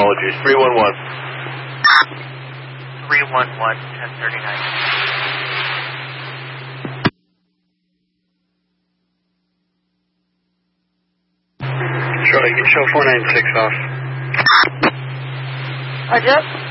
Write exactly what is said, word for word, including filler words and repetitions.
apologies. three one one. three one one, ten thirty-nine. Charlie, you can show four nine six off. Roger.